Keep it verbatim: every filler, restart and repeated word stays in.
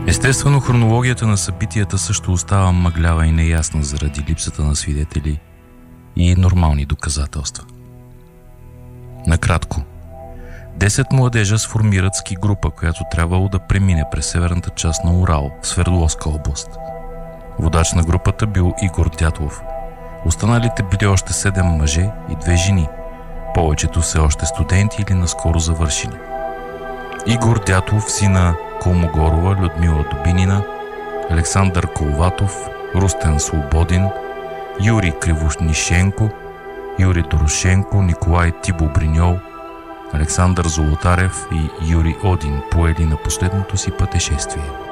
Естествено, хронологията на събитията също остава мъглява и неясна заради липсата на свидетели и нормални доказателства. Накратко, десет младежа сформират ски група, която трябвало да премине през северната част на Урал в Свердловска област. Водач на групата бил Игор Дятлов. Останалите били още седем мъже и две жени, повечето все още студенти или наскоро завършили. Игор Дятлов, сина Колмогорова, Людмила Дубинина, Александър Колватов, Рустен Свободин, Юрий Кривонишенко, Юрий Дорошенко, Николай Тибо Бриньол, Александър Золотарев и Юрий Один поели на последното си пътешествие.